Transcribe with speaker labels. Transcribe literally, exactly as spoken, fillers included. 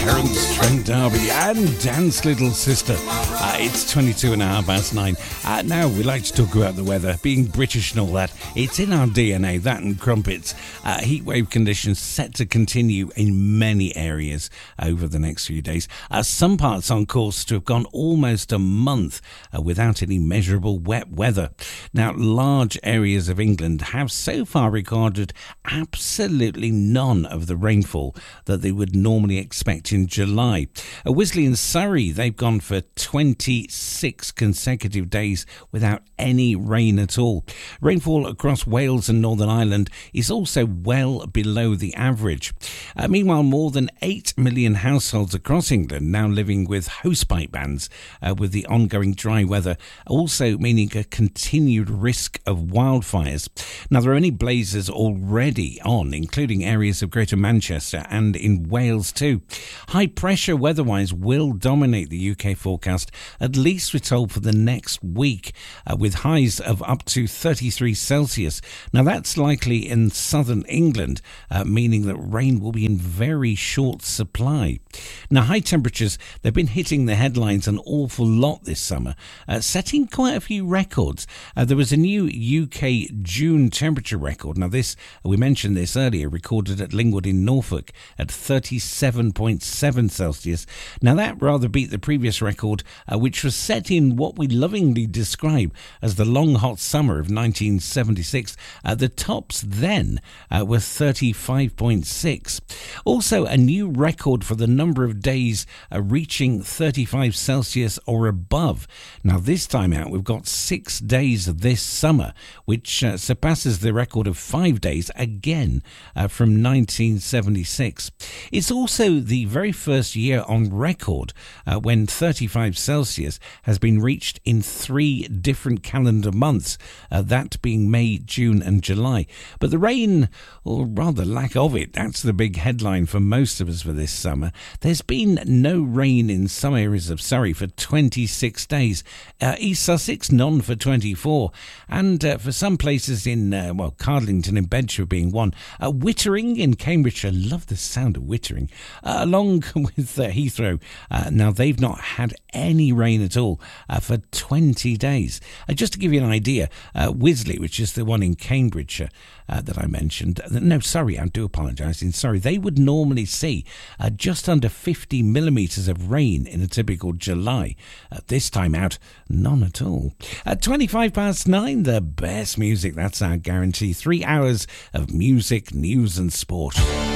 Speaker 1: Terence Trent D'Arby and Dan's little sister. Uh, it's twenty-two and a half past nine. Uh, now, we like to talk about the weather. Being British and all that, it's in our D N A, that and crumpets. Uh, heat wave conditions set to continue in many areas over the next few days. Uh, some parts on course to have gone almost a month uh, without any measurable wet weather. Now, large areas of England have so far recorded absolutely none of the rainfall that they would normally expect in July. Uh, Wisley and Surrey, they've gone for twenty-six consecutive days without any rain at all. Rainfall across Wales and Northern Ireland is also well below the average. Uh, meanwhile, more than eight million households across England now living with hosepipe bans, uh, with the ongoing dry weather also meaning a continued risk of wildfires. Now, there are many blazes already on, including areas of Greater Manchester and in Wales too. High pressure weather-wise will dominate the U K forecast, at least we're told for the next week, uh, with highs of up to thirty-three Celsius. Now, that's likely in southern England, uh, meaning that rain will be in very short supply. Now, high temperatures, they've been hitting the headlines an awful lot this summer, uh, setting quite a few records. Uh, there was a new U K June temperature record. Now, this, we mentioned this earlier, recorded at Lingwood in Norfolk at thirty-seven point seven Celsius. Now, that rather beat the previous record, uh, which was set in what we lovingly describe as the long hot summer of nineteen seventy-six. Uh, the tops then uh, were thirty-five point six. Also, a new record for the number of days uh, reaching thirty-five Celsius or above. Now, this time out, we've got six days this summer, which uh, surpasses the record of five days again uh, from nineteen seventy-six. It's also the very first year on record uh, when thirty-five Celsius has been reached in three different calendar months, uh, that being May, June and July. But the rain, or rather lack of it, that's the big headline for most of us for this summer. There's been no rain in some areas of Surrey for twenty-six days. Uh, East Sussex, none for twenty-four. And uh, for some places in, uh, well, Cardlington and Bedfordshire being one. Uh, Wittering in Cambridgeshire, love the sound of Wittering, uh, along with uh, Heathrow. Uh, now, they've not had any rain at all uh, for twenty days. Uh, just to give you an idea, uh, Wisley, which is the one in Cambridgeshire uh, that I mentioned, uh, no, sorry, I do apologise, in Surrey, they would normally see uh, just under fifty millimetres of rain in a typical July. Uh, this time out, none at all. At twenty-five past nine, the best music, that's our guarantee. Three hours of music, news and sport.